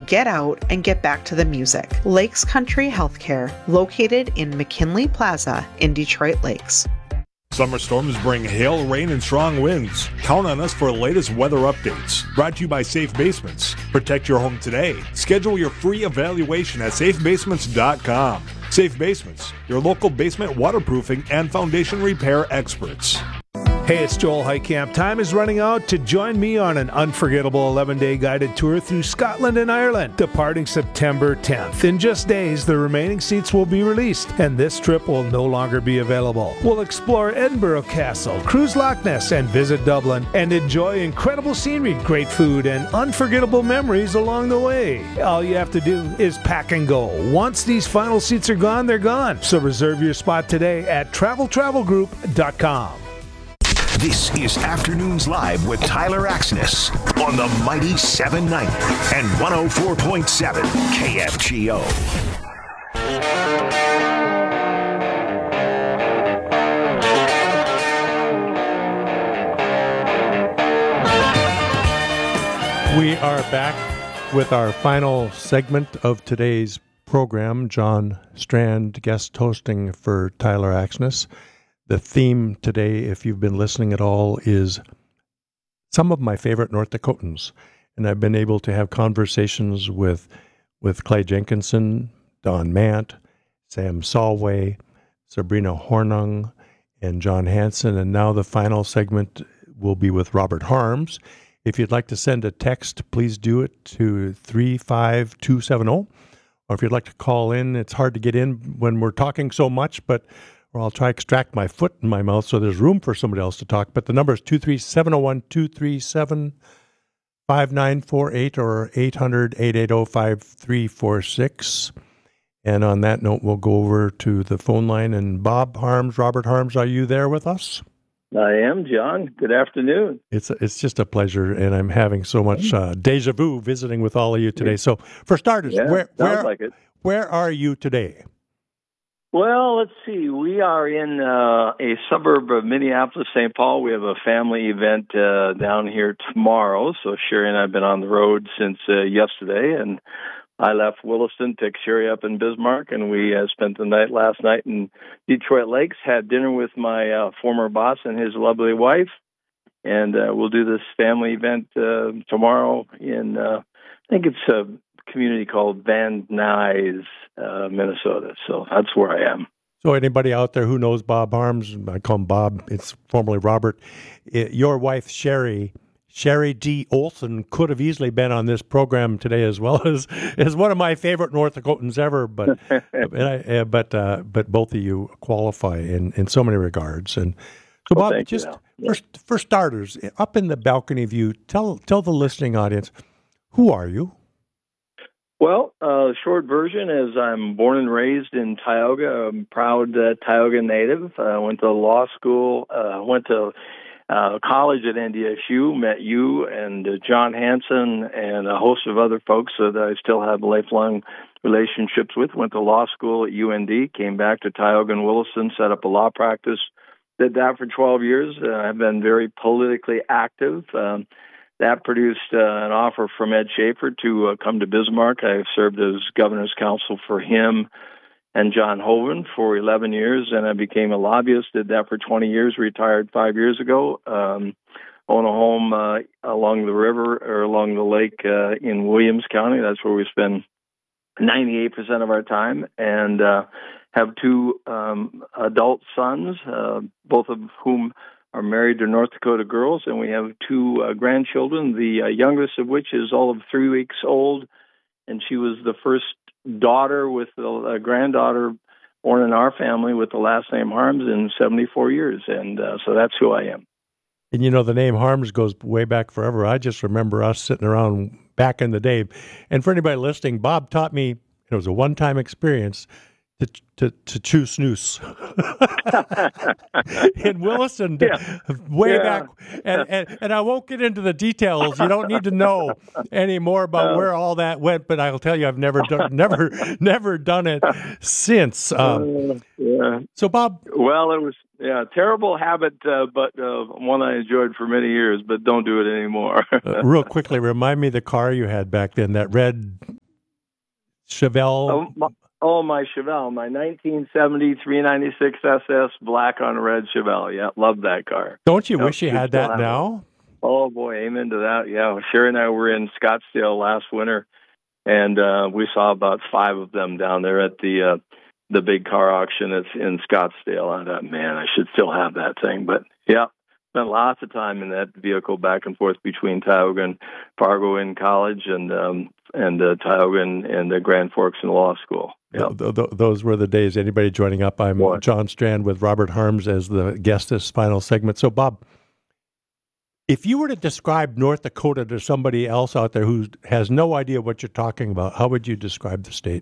get out and get back to the music. Lakes Country Healthcare, located in McKinley Plaza in Detroit Lakes. Summer storms bring hail, rain, and strong winds. Count on us for the latest weather updates. Brought to you by Safe Basements. Protect your home today. Schedule your free evaluation at safebasements.com. Safe Basements, your local basement waterproofing and foundation repair experts. Hey, it's Joel Heitkamp. Time is running out to join me on an unforgettable 11-day guided tour through Scotland and Ireland, departing September 10th. In just days, the remaining seats will be released, and this trip will no longer be available. We'll explore Edinburgh Castle, cruise Loch Ness, and visit Dublin, and enjoy incredible scenery, great food, and unforgettable memories along the way. All you have to do is pack and go. Once these final seats are gone, they're gone. So reserve your spot today at travelgroup.com. This is Afternoons Live with Tyler Axness on the Mighty 790 and 104.7 KFGO. We are back with our final segment of today's program. John Strand guest hosting for Tyler Axness. The theme today, if you've been listening at all, is some of my favorite North Dakotans. And I've been able to have conversations with Clay Jenkinson, Don Mant, Sam Solway, Sabrina Hornung, and John Hansen. And now the final segment will be with Robert Harms. If you'd like to send a text, please do it to 35270. Or if you'd like to call in, it's hard to get in when we're talking so much, or I'll try to extract my foot in my mouth so there's room for somebody else to talk. But the number is 23701, 237-5948 or 800-880-5346. And on that note, we'll go over to the phone line. And Bob Harms, Robert Harms, are you there with us? I am, John. Good afternoon. It's just a pleasure, and I'm having so much deja vu visiting with all of you today. So for starters, where are you today? Well, let's see. We are in a suburb of Minneapolis, St. Paul. We have a family event down here tomorrow. So Sherry and I have been on the road since yesterday, and I left Williston, picked Sherry up in Bismarck, and we spent the night last night in Detroit Lakes, had dinner with my former boss and his lovely wife, and we'll do this family event tomorrow in, I think it's a community called Van Nuys, Minnesota. So that's where I am. So anybody out there who knows Bob Harms, I call him Bob, it's formerly Robert, your wife, Sherry D. Olson, could have easily been on this program today as well as one of my favorite North Dakotans ever, but both of you qualify in so many regards. And so, Bob, just for starters, up in the balcony view, tell the listening audience, who are you? Well, short version is I'm born and raised in Tioga. I'm proud Tioga native. I went to law school, went to college at NDSU, met you and John Hansen and a host of other folks that I still have lifelong relationships with. Went to law school at UND, came back to Tioga and Williston, set up a law practice. Did that for 12 years. I've been very politically active. That produced an offer from Ed Schaefer to come to Bismarck. I served as governor's counsel for him and John Hoeven for 11 years, and I became a lobbyist, did that for 20 years, retired 5 years ago, own a home along the river or along the lake in Williams County. That's where we spend 98% of our time, and have two adult sons, both of whom are married to North Dakota girls, and we have two grandchildren, the youngest of which is all of 3 weeks old, and she was the first daughter with a granddaughter born in our family with the last name Harms in 74 years, and so that's who I am. And you know, the name Harms goes way back forever. I just remember us sitting around back in the day, and for anybody listening, Bob taught me, it was a one-time experience, to chew snooze in Williston, back, and I won't get into the details. You don't need to know any more about where all that went, but I'll tell you, I've never done it since. So, Bob, well, it was a terrible habit, but one I enjoyed for many years. But don't do it anymore. Real quickly, remind me the car you had back then, that red Chevelle. My Chevelle, my 1970 396 SS black on red Chevelle. Yeah, love that car. Don't you wish you had that now? Oh, boy, amen to that. Yeah, Sherry and I were in Scottsdale last winter, and we saw about 5 of them down there at the big car auction that's in Scottsdale. I thought, man, I should still have that thing. But, yeah, spent lots of time in that vehicle back and forth between Tioga and Fargo in college and Tioga and the Grand Forks in law school. Yep. Those were the days. Anybody joining up, I'm John Strand with Robert Harms as the guest this final segment. So, Bob, if you were to describe North Dakota to somebody else out there who has no idea what you're talking about, how would you describe the state?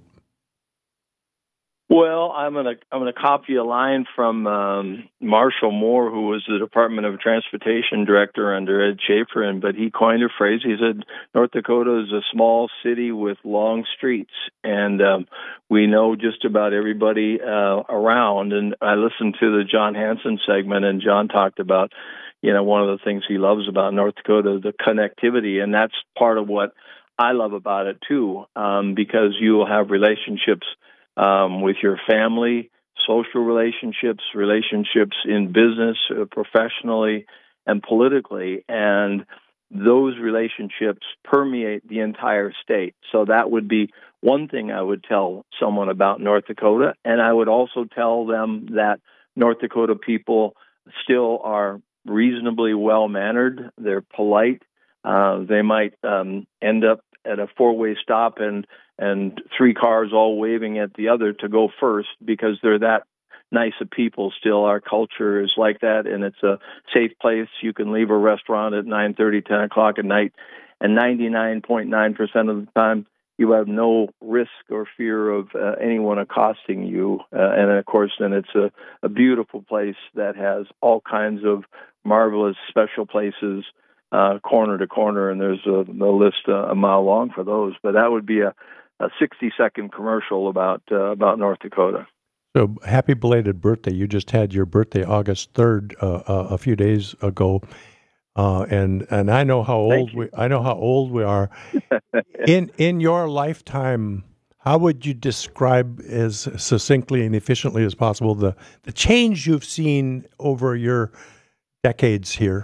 Well, I'm gonna copy a line from Marshall Moore, who was the Department of Transportation director under Ed Schaefer, but he coined a phrase. He said, "North Dakota is a small city with long streets," and we know just about everybody around. And I listened to the John Hanson segment, and John talked about, one of the things he loves about North Dakota is the connectivity, and that's part of what I love about it too, because you will have relationships with your family, social relationships in business, professionally, and politically, and those relationships permeate the entire state. So that would be one thing I would tell someone about North Dakota, and I would also tell them that North Dakota people still are reasonably well-mannered. They're polite. They might end up at a 4-way stop and 3 cars all waving at the other to go first because they're that nice of people still. Our culture is like that, and it's a safe place. You can leave a restaurant at 9:30, 10 o'clock at night, and 99.9% of the time you have no risk or fear of anyone accosting you. And, of course, then it's a beautiful place that has all kinds of marvelous special places corner to corner, and there's a list a mile long for those. But that would be a 60-second commercial about North Dakota. So happy belated birthday! You just had your birthday, August 3rd, a few days ago, and I know how old we are. In your lifetime, how would you describe as succinctly and efficiently as possible the change you've seen over your decades here?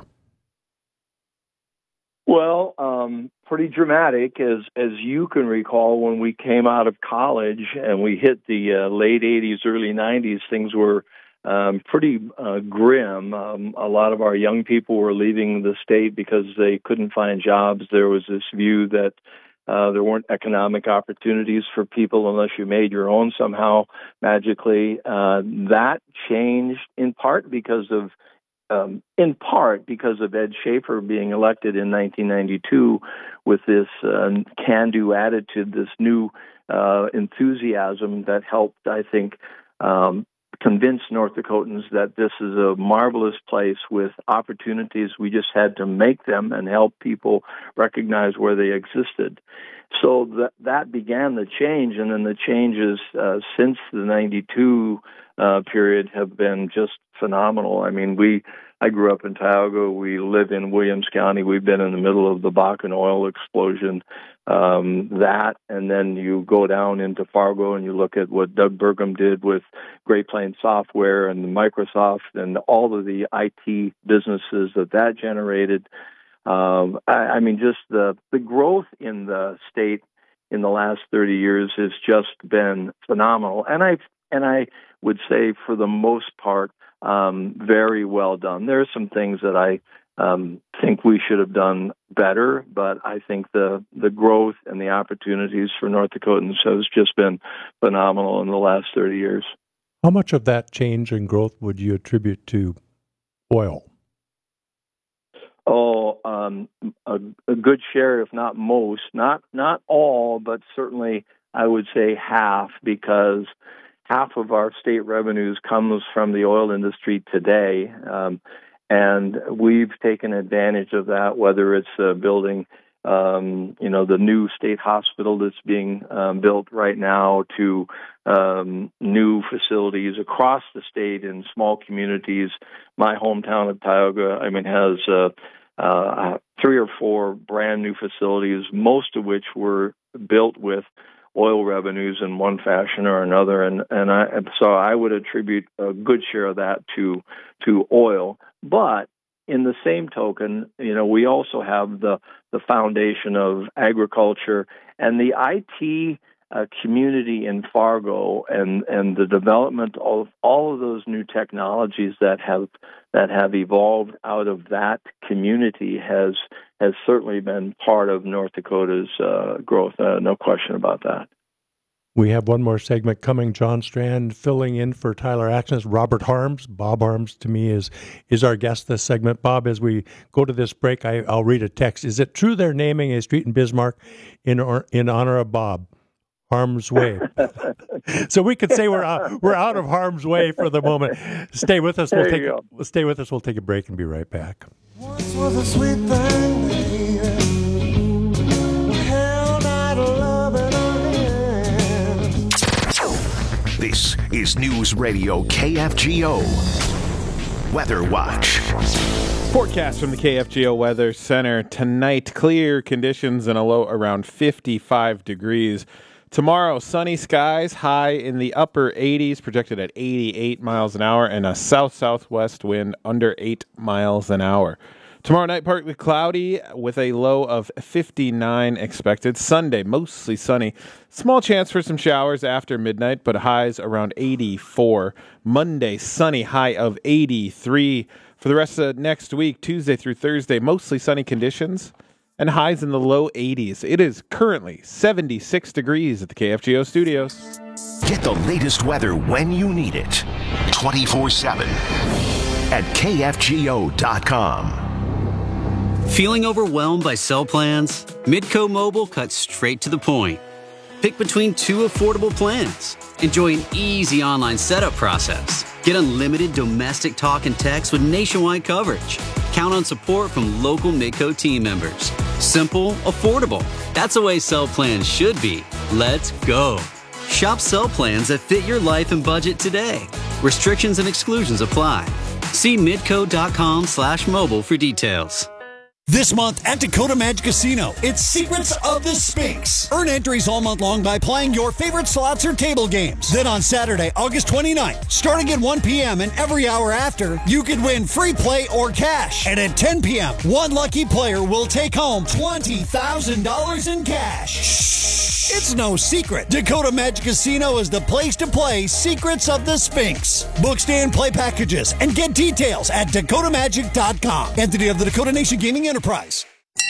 Well, pretty dramatic, as you can recall, when we came out of college and we hit the late 80s, early 90s, things were pretty grim. A lot of our young people were leaving the state because they couldn't find jobs. There was this view that there weren't economic opportunities for people unless you made your own somehow magically. That changed in part because of Ed Schaefer being elected in 1992 with this can-do attitude, this new enthusiasm that helped, I think, convince North Dakotans that this is a marvelous place with opportunities. We just had to make them and help people recognize where they existed. So that began the change, and then the changes since the 92 period have been just phenomenal. I mean, I grew up in Tioga. We live in Williams County. We've been in the middle of the Bakken oil explosion. And then you go down into Fargo and you look at what Doug Burgum did with Great Plains Software and Microsoft and all of the IT businesses that generated. I mean, just the growth in the state in the last 30 years has just been phenomenal. And I would say, for the most part, very well done. There are some things that I think we should have done better, but I think the growth and the opportunities for North Dakotans has just been phenomenal in the last 30 years. How much of that change and growth would you attribute to oil? A good share, if not most, not all, but certainly I would say half, because half of our state revenues comes from the oil industry today, and we've taken advantage of that, whether it's building, the new state hospital that's being built right now, to new facilities across the state in small communities. My hometown of Tioga, has 3 or 4 brand new facilities, most of which were built with oil revenues in one fashion or another, so I would attribute a good share of that to oil. But in the same token, we also have the foundation of agriculture and the IT community in Fargo, and the development of all of those new technologies that have evolved out of that community has certainly been part of North Dakota's growth. No question about that. We have one more segment coming. John Strand filling in for Tyler Axness. Robert Harms, Bob Harms to me is our guest this segment. Bob, as we go to this break, I'll read a text. Is it true they're naming a street in Bismarck in honor of Bob? Harm's way. So we could say we're out of harm's way for the moment. Stay with us. Stay with us. We'll take a break and be right back. Once was a sweet thing, baby. Held out of love in our hand. This is News Radio KFGO Weather Watch. Forecast from the KFGO Weather Center. Tonight, clear conditions and a low around 55 degrees. Tomorrow, sunny skies, high in the upper 80s, projected at 88 miles an hour, and a south-southwest wind under 8 miles an hour. Tomorrow night, partly cloudy with a low of 59 expected. Sunday, mostly sunny. Small chance for some showers after midnight, but highs around 84. Monday, sunny, high of 83. For the rest of next week, Tuesday through Thursday, mostly sunny conditions and highs in the low 80s. It is currently 76 degrees at the KFGO studios. Get the latest weather when you need it. 24/7 at KFGO.com. Feeling overwhelmed by cell plans? Midco Mobile cuts straight to the point. Pick between two affordable plans. Enjoy an easy online setup process. Get unlimited domestic talk and text with nationwide coverage. Count on support from local Midco team members. Simple, affordable. That's the way cell plans should be. Let's go. Shop cell plans that fit your life and budget today. Restrictions and exclusions apply. See midco.com/mobile for details. This month at Dakota Magic Casino, it's Secrets of the Sphinx. Earn entries all month long by playing your favorite slots or table games. Then on Saturday, August 29th, starting at 1 p.m. and every hour after, you could win free play or cash. And at 10 p.m., one lucky player will take home $20,000 in cash. Shh! It's no secret. Dakota Magic Casino is the place to play Secrets of the Sphinx. Book stay and play packages and get details at dakotamagic.com. Entity of the Dakota Nation Gaming Enterprise.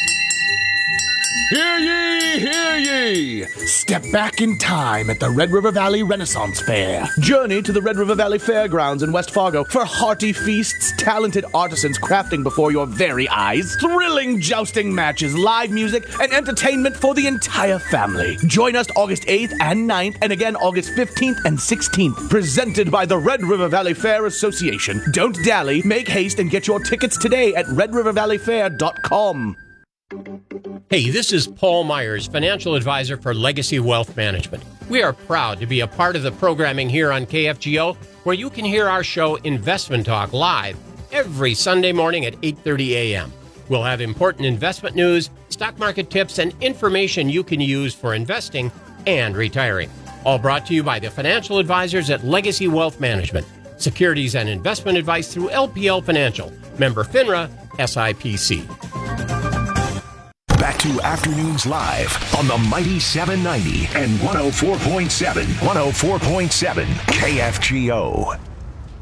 Hear ye, hear ye! Step back in time at the Red River Valley Renaissance Fair. Journey to the Red River Valley Fairgrounds in West Fargo for hearty feasts, talented artisans crafting before your very eyes, thrilling jousting matches, live music, and entertainment for the entire family. Join us August 8th and 9th, and again August 15th and 16th. Presented by the Red River Valley Fair Association. Don't dally, make haste, and get your tickets today at redrivervalleyfair.com. Hey, this is Paul Myers, financial advisor for Legacy Wealth Management. We are proud to be a part of the programming here on KFGO, where you can hear our show Investment Talk live every Sunday morning at 8:30 a.m. We'll have important investment news, stock market tips, and information you can use for investing and retiring. All brought to you by the financial advisors at Legacy Wealth Management. Securities and investment advice through LPL Financial. Member FINRA, SIPC. Back to Afternoons Live on the Mighty 790 and 104.7 KFGO.